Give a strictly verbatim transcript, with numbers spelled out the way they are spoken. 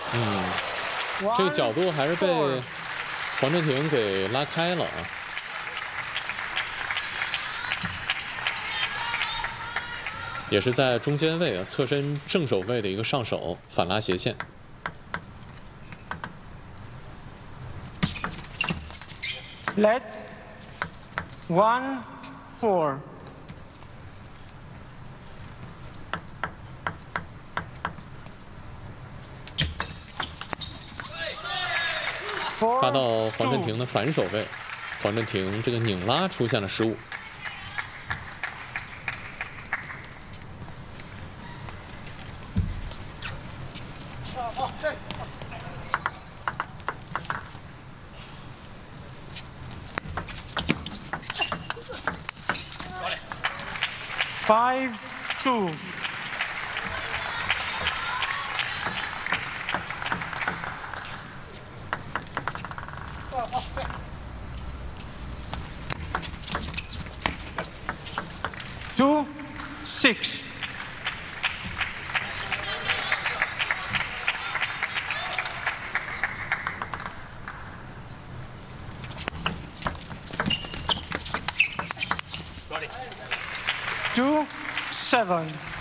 嗯，这个角度还是被黄镇廷给拉开了啊。也是在中间位啊，侧身正手位的一个上手反拉斜线。 Let one four. Four, 发到黄镇廷的反手位，黄镇廷这个拧拉出现了失误。 Five two. Two six. Two seven.